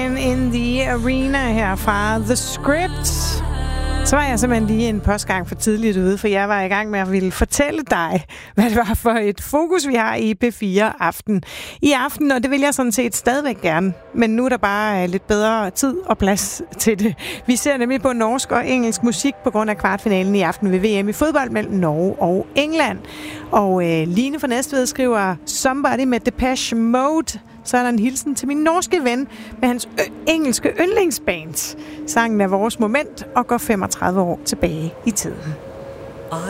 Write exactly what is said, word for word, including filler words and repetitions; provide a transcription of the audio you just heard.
In the Arena her fra The Script. Så var jeg simpelthen lige en postgang for tidligt ude, for jeg var i gang med at ville fortælle dig, hvad det var for et fokus, vi har i P fire Aften i aften, og det vil jeg sådan set stadigvæk gerne. Men nu er der bare lidt bedre tid og plads til det. Vi ser nemlig på norsk og engelsk musik på grund af kvartfinalen i aften ved V M i fodbold mellem Norge og England. Og øh, Line fra Næstved skriver Somebody med Depeche Mode. Så er der en hilsen til min norske ven med hans ø- engelske yndlingsband. Sangen er vores moment og går femogtredive år tilbage i tiden.